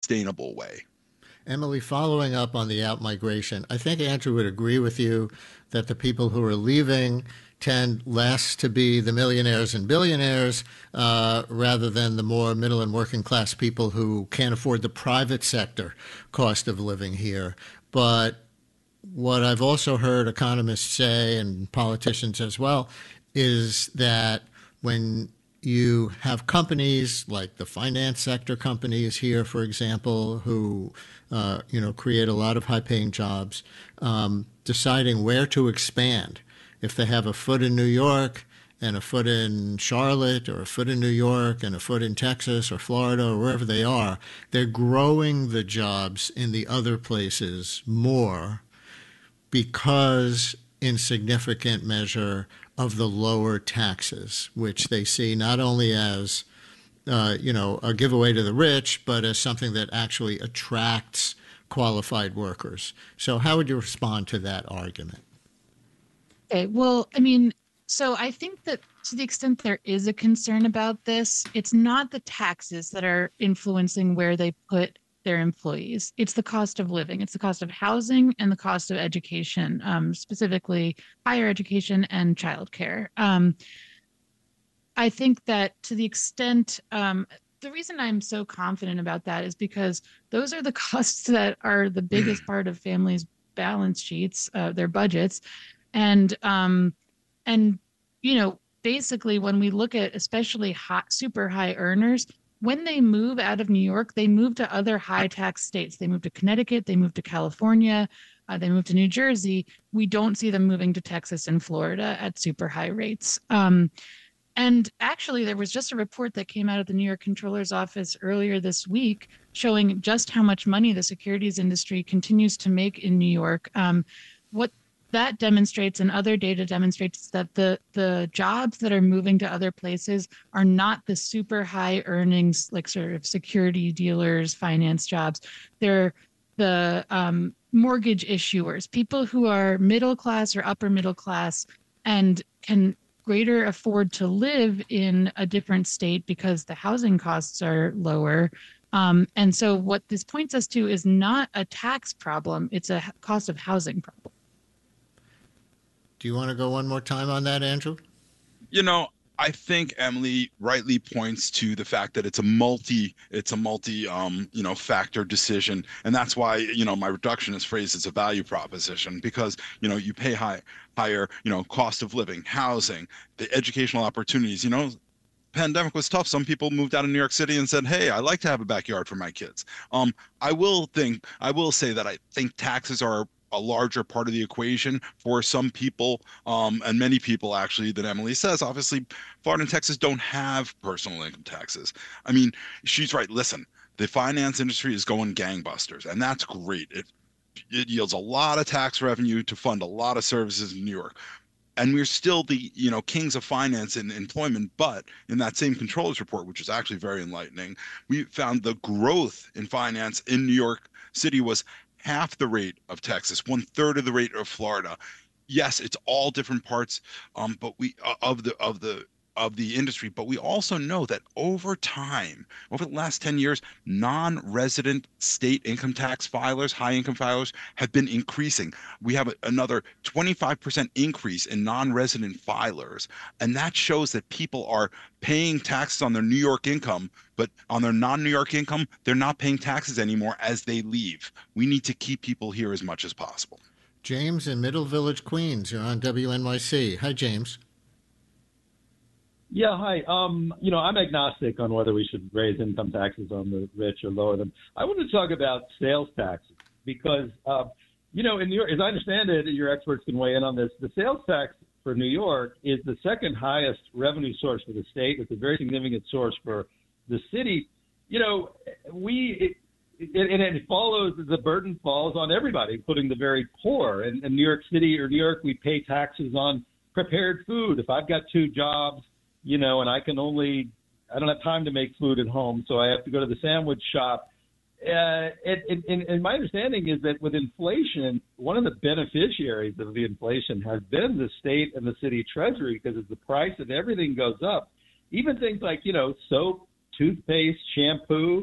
sustainable way. Emily, following up on the outmigration, I think Andrew would agree with you that the people who are leaving tend less to be the millionaires and billionaires rather than the more middle and working class people who can't afford the private sector cost of living here. But what I've also heard economists say, and politicians as well, is that when you have companies like the finance sector companies here, for example, who create a lot of high-paying jobs, deciding where to expand. If they have a foot in New York and a foot in Charlotte, or a foot in New York and a foot in Texas or Florida or wherever they are, they're growing the jobs in the other places more because, in significant measure, of the lower taxes, which they see not only as a giveaway to the rich, but as something that actually attracts qualified workers. So, how would you respond to that argument? Okay, well, I mean, so I think that to the extent there is a concern about this, it's not the taxes that are influencing where they put their employees. It's the cost of living, it's the cost of housing and the cost of education, specifically higher education and childcare. I think that to the extent, the reason I'm so confident about that is because those are the costs that are the biggest part of families' balance sheets, their budgets, and um, and basically when we look at especially hot, super high earners, when they move out of New York, they move to other high tax states. They move to Connecticut, they move to California, they move to New Jersey. We don't see them moving to Texas and Florida at super high rates. And actually, there was just a report that came out of the New York Controller's Office earlier this week showing just how much money the securities industry continues to make in New York. What that demonstrates, and other data demonstrates, that the jobs that are moving to other places are not the super high earnings, like sort of security dealers, finance jobs. They're the mortgage issuers, people who are middle class or upper middle class and can greater afford to live in a different state because the housing costs are lower. And so what this points us to is not a tax problem, it's a cost of housing problem. Do you want to go one more time on that, Andrew? You know, I think Emily rightly points to the fact that it's a multi factor decision. And that's why, my reductionist phrase is a value proposition because, you pay higher, cost of living, housing, the educational opportunities. Pandemic was tough. Some people moved out of New York City and said, "Hey, I like to have a backyard for my kids." I will say that I think taxes are a larger part of the equation for some people, and many people actually, than Emily says. Obviously, Florida and Texas don't have personal income taxes. I mean, she's right. Listen, the finance industry is going gangbusters, and that's great. It yields a lot of tax revenue to fund a lot of services in New York, and we're still the kings of finance and employment. But in that same controllers report, which is actually very enlightening, we found the growth in finance in New York City was half the rate of Texas, one third of the rate of Florida. Yes, it's all different parts, but we of the industry, but we also know that over time, over the last 10 years, non-resident state income tax filers, high income filers, have been increasing. We have another 25% increase in non-resident filers, and that shows that people are paying taxes on their New York income, but on their non-New York income, they're not paying taxes anymore as they leave. We need to keep people here as much as possible. James in Middle Village, Queens. You're on WNYC. Hi, James. Yeah, hi. I'm agnostic on whether we should raise income taxes on the rich or lower them. I want to talk about sales taxes because, in New York, as I understand it, your experts can weigh in on this. The sales tax for New York is the second highest revenue source for the state. It's a very significant source for the city. It follows, the burden falls on everybody, including the very poor. In New York City or New York, we pay taxes on prepared food. If I've got two jobs, and I don't have time to make food at home, so I have to go to the sandwich shop. And my understanding is that with inflation, one of the beneficiaries of the inflation has been the state and the city treasury, because as the price of everything goes up, even things like, soap, toothpaste, shampoo,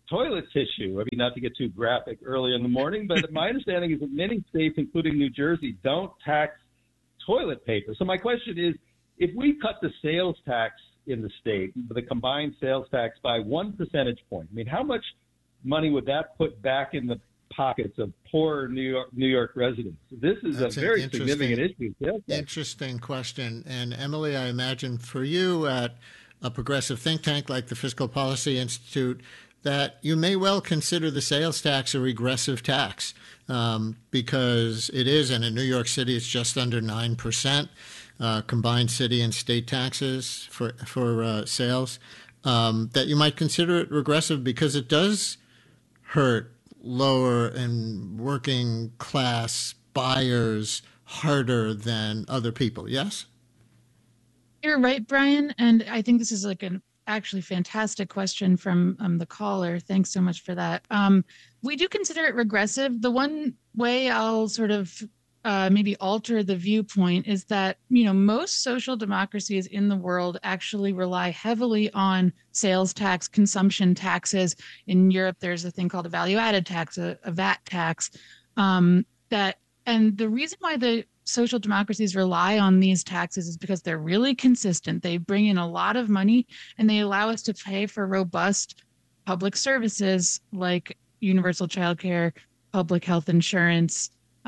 toilet tissue. I mean, not to get too graphic early in the morning, but my understanding is that many states, including New Jersey, don't tax toilet paper. So my question is, if we cut the sales tax in the state, the combined sales tax by 1 percentage point, I mean, how much money would that put back in the pockets of poor New York residents? This is That's a very significant issue. Interesting question. And Emily, I imagine for you at a progressive think tank like the Fiscal Policy Institute, that you may well consider the sales tax a regressive tax because it is, and in New York City it's just under 9%. Combined city and state taxes for sales, that you might consider it regressive because it does hurt lower and working class buyers harder than other people. Yes? You're right, Brian. And I think this is like an actually fantastic question from the caller. Thanks so much for that. We do consider it regressive. The one way I'll sort of maybe alter the viewpoint is that, most social democracies in the world actually rely heavily on sales tax, consumption taxes. In Europe, there's a thing called a value added tax, a VAT tax. And the reason why the social democracies rely on these taxes is because they're really consistent. They bring in a lot of money and they allow us to pay for robust public services like universal childcare, public health insurance,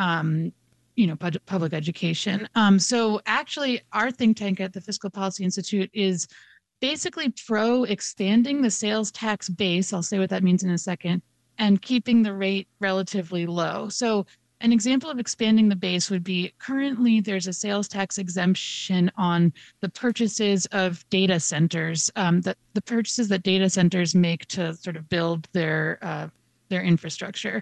public education. So actually, our think tank at the Fiscal Policy Institute is basically pro expanding the sales tax base. I'll say what that means in a second, and keeping the rate relatively low. So an example of expanding the base would be currently there's a sales tax exemption on the purchases of data centers, the purchases that data centers make to sort of build their infrastructure.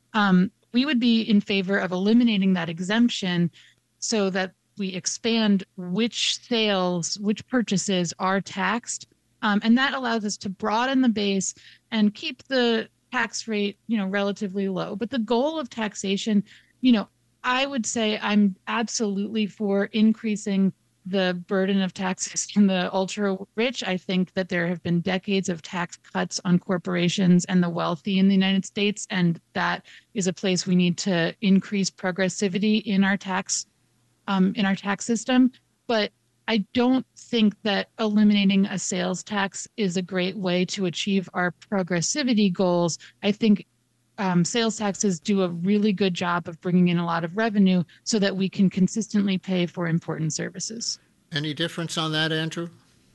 We would be in favor of eliminating that exemption so that we expand which purchases are taxed. And that allows us to broaden the base and keep the tax rate, relatively low. But the goal of taxation, I would say I'm absolutely for increasing the burden of taxes in the ultra rich. I think that there have been decades of tax cuts on corporations and the wealthy in the United States, and that is a place we need to increase progressivity in our tax system. But I don't think that eliminating a sales tax is a great way to achieve our progressivity goals. I think sales taxes do a really good job of bringing in a lot of revenue so that we can consistently pay for important services. Any difference on that, Andrew?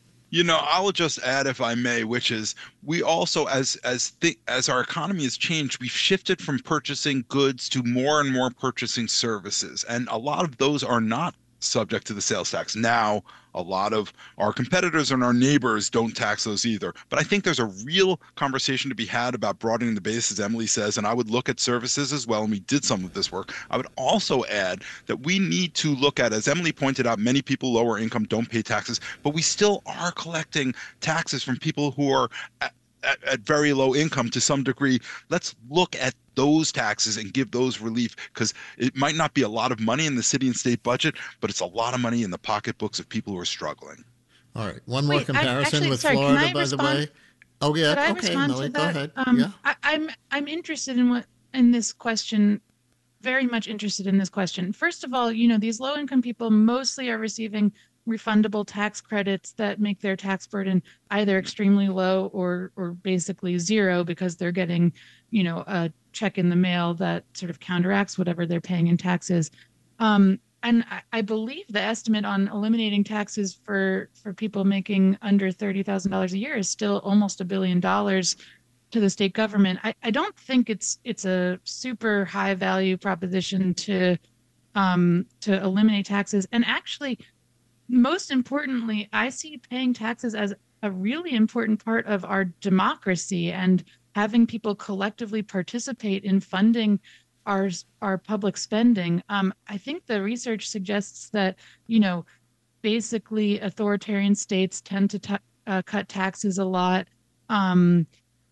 I'll just add, if I may, which is we also, as our economy has changed, we've shifted from purchasing goods to more and more purchasing services, and a lot of those are not subject to the sales tax. Now, a lot of our competitors and our neighbors don't tax those either. But I think there's a real conversation to be had about broadening the base, as Emily says, and I would look at services as well, and we did some of this work. I would also add that we need to look at, as Emily pointed out, many people lower income don't pay taxes, but we still are collecting taxes from people who are at very low income to some degree. Let's look at those taxes and give those relief, because it might not be a lot of money in the city and state budget, but it's a lot of money in the pocketbooks of people who are struggling. All right. One more comparison with Florida, by the way. Oh, yeah. Could I okay, respond Emily, to that? go ahead. Yeah. I'm interested in this question, very much interested in this question. First of all, these low-income people mostly are receiving refundable tax credits that make their tax burden either extremely low or basically zero, because they're getting, a check in the mail that sort of counteracts whatever they're paying in taxes. And I believe the estimate on eliminating taxes for people making under $30,000 a year is still almost $1 billion to the state government. I don't think it's a super high value proposition to eliminate taxes. And actually, most importantly, I see paying taxes as a really important part of our democracy, and having people collectively participate in funding our public spending. I think the research suggests that, basically authoritarian states tend to cut taxes a lot. And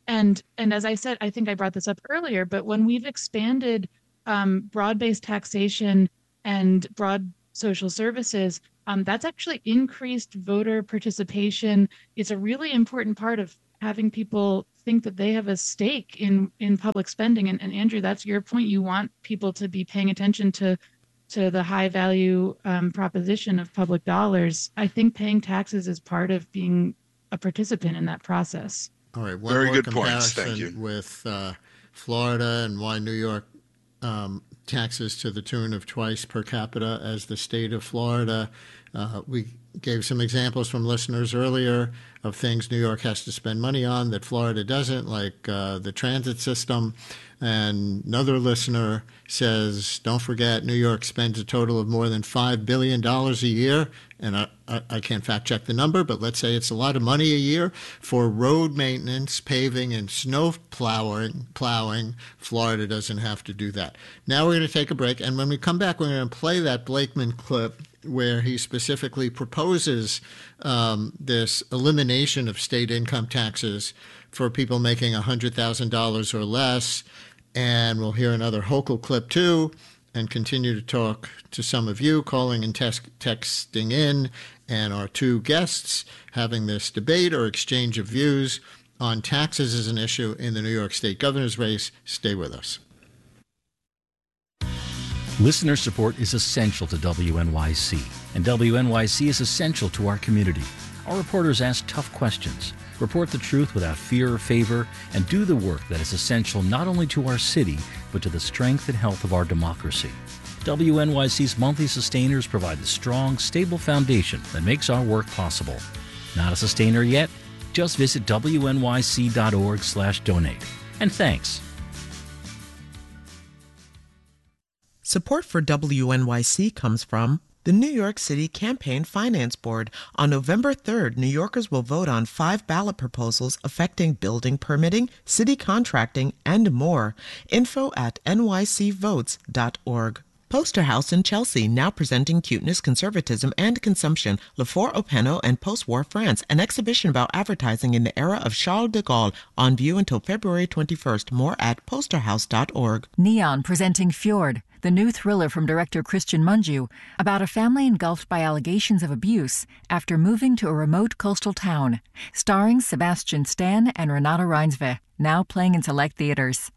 as I said, I think I brought this up earlier, but when we've expanded broad-based taxation and broad social services, that's actually increased voter participation. It's a really important part of having people think that they have a stake in public spending. And Andrew, that's your point. You want people to be paying attention to the high value proposition of public dollars. I think paying taxes is part of being a participant in that process. All right. One Very more good points. Thank you. With Florida and why New York taxes to the tune of twice per capita as the state of Florida. We gave some examples from listeners earlier of things New York has to spend money on that Florida doesn't, like the transit system. And another listener says, don't forget, New York spends a total of more than $5 billion a year. And I can't fact check the number, but let's say it's a lot of money a year for road maintenance, paving, and snow plowing. Florida doesn't have to do that. Now we're going to take a break. And when we come back, we're going to play that Blakeman clip where he specifically proposes this elimination of state income taxes for people making $100,000 or less. And we'll hear another Hochul clip too, and continue to talk to some of you calling and texting in, and our two guests having this debate or exchange of views on taxes as an issue in the New York State governor's race. Stay with us. Listener support is essential to WNYC, and WNYC is essential to our community. Our reporters ask tough questions, report the truth without fear or favor, and do the work that is essential not only to our city, but to the strength and health of our democracy. WNYC's monthly sustainers provide the strong, stable foundation that makes our work possible. Not a sustainer yet? Just visit WNYC.org/donate. And thanks. Support for WNYC comes from the New York City Campaign Finance Board. On November 3rd, New Yorkers will vote on 5 ballot proposals affecting building permitting, city contracting, and more. Info at nycvotes.org. Poster House in Chelsea, now presenting cuteness, conservatism, and consumption. Le Four Openo and Post-War France, an exhibition about advertising in the era of Charles de Gaulle, on view until February 21st. More at posterhouse.org. Neon presenting Fjord, the new thriller from director Christian Mungiu about a family engulfed by allegations of abuse after moving to a remote coastal town. Starring Sebastian Stan and Renata Reinsve, now playing in select theaters.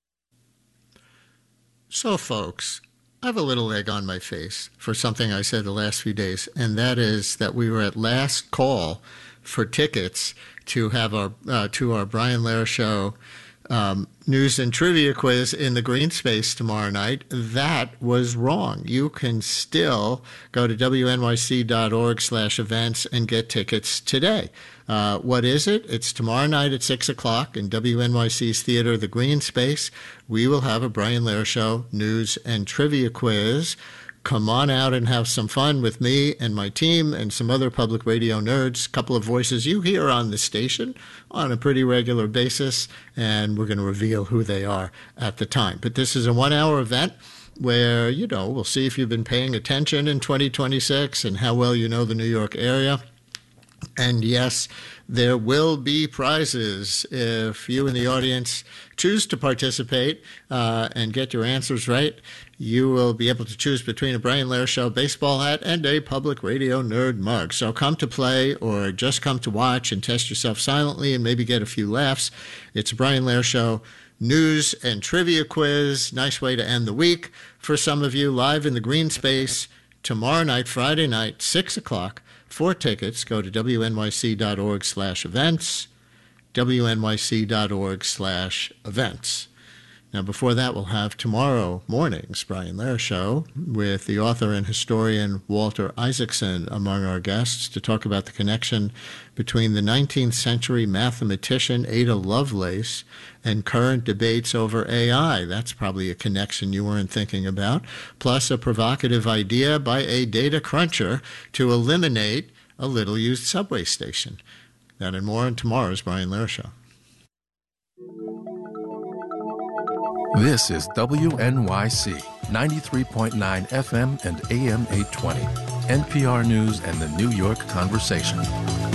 So, folks, I have a little egg on my face for something I said the last few days, and that is that we were at last call for tickets to have our Brian Lehrer Show news and trivia quiz in the green space tomorrow night. That was wrong. You can still go to wnyc.org/events and get tickets today. What is it? It's tomorrow night at 6 o'clock in WNYC's theater, The Green Space. We will have a Brian Lehrer Show news and trivia quiz. Come on out and have some fun with me and my team and some other public radio nerds, a couple of voices you hear on the station on a pretty regular basis, and we're going to reveal who they are at the time. But this is a 1-hour event where, we'll see if you've been paying attention in 2026 and how well you know the New York area. And yes, there will be prizes if you in the audience choose to participate and get your answers right. You will be able to choose between a Brian Lehrer Show baseball hat and a public radio nerd mug. So come to play or just come to watch and test yourself silently and maybe get a few laughs. It's a Brian Lehrer Show news and trivia quiz. Nice way to end the week for some of you. Live in the green space tomorrow night, Friday night, 6 o'clock. For tickets, go to wnyc.org/events, wnyc.org/events. Now, before that, we'll have tomorrow morning's Brian Lehrer Show with the author and historian Walter Isaacson among our guests to talk about the connection between the 19th century mathematician Ada Lovelace and current debates over AI. That's probably a connection you weren't thinking about. Plus, a provocative idea by a data cruncher to eliminate a little-used subway station. That and more on tomorrow's Brian Lehrer Show. This is WNYC 93.9 FM and AM 820, NPR News and the New York Conversation.